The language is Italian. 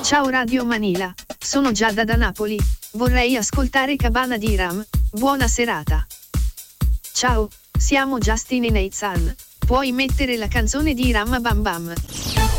Ciao Radio Manila, sono Giada da Napoli, vorrei ascoltare Cabana di Ram, buona serata. Ciao, siamo Justin e Nathan, puoi mettere la canzone di Ram Bam Bam.